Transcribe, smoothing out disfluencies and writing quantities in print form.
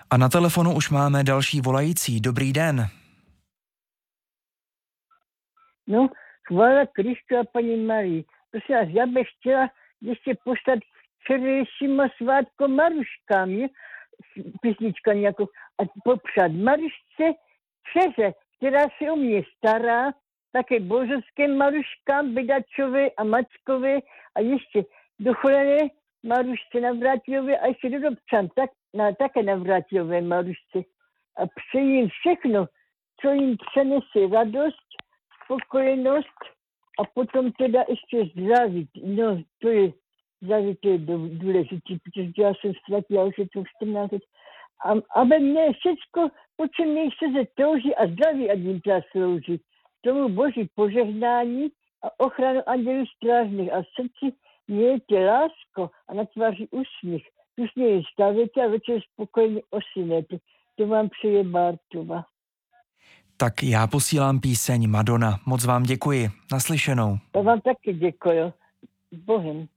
A na telefonu už máme další volající. Dobrý den. No, chvála Kristu a paní Marii. Prosím vás, já bych chtěla ještě poslat včerejšímu svátku Maruškám, je? Písnička nějakou. A popřát Marušce dceře, která se o mě stará, také božovským Maruškám, Bedačové a Mackové a ještě docholené Marušce Navrátilové a ještě do Dobčan, také Navrátilové Marušce. A přeji jim všechno, co jim přenese radost, spokojenost a potom teda ještě zdraví. No, to je důležité, protože já jsem ztratila už je to 14 let. Aby mě všechno, po čem nejsrdce touží a zdraví, ať jim teda slouží. Tomu boží požehnání a ochranu andělů strážných a v srdci mějte lásko a na tváři úsměch. Usměje stavete a večer spokojeně osynete. To vám přeje Bartova. Tak já posílám píseň Madonna. Moc vám děkuji. Naslyšenou. Já vám taky děkuji. S Bohem.